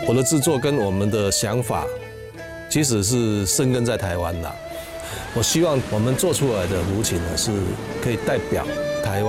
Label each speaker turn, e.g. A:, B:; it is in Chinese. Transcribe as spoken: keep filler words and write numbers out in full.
A: 我的制作跟我们的想法，其实是生根在台湾的。我希望我们做出来的炉琴呢，是可以代表台湾。